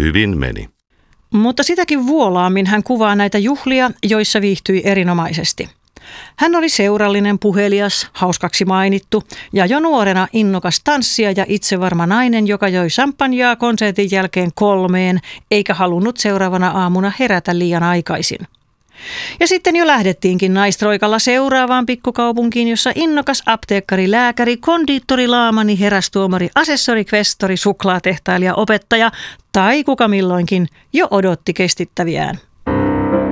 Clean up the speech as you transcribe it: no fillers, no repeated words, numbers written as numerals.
Hyvin meni. Mutta sitäkin vuolaammin hän kuvaa näitä juhlia, joissa viihtyi erinomaisesti. Hän oli seurallinen, puhelias, hauskaksi mainittu ja jo nuorena innokas tanssija ja itsevarma nainen, joka joi champanjaa konsertin jälkeen 3 eikä halunnut seuraavana aamuna herätä liian aikaisin. Ja sitten jo lähdettiinkin naistroikalla seuraavaan pikkukaupunkiin, jossa innokas apteekkari, lääkäri, kondiittori, laamani, herastuomari, asessori, kvestori, suklaatehtailija, opettaja tai kuka milloinkin jo odotti kestittäviään.